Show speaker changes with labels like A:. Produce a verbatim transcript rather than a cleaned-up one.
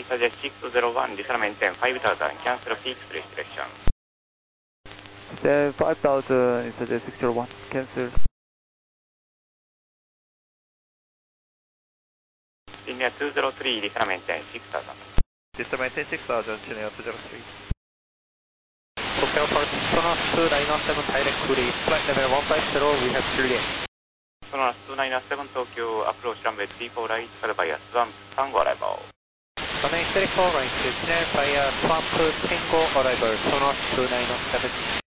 A: suggest six zero one, Lisa maintain five thousand, cancel peak please direction.
B: Then five thousand, it suggest six zero one, cancel.
A: Linear two zero three, Lisa maintain six thousand.
C: Lisa maintain six thousand, Linear two zero three.
D: Hotel Park, Sonos two nine one seven direct to the flight level one five zero, we have Juliet.
A: Sonos two nine one seven, Tokyo, approach runway three four right, followed by a swamp, Tango arrival.
D: Runway three four right, Channel via swamp, Tango arrival, Sonos two nine one seven.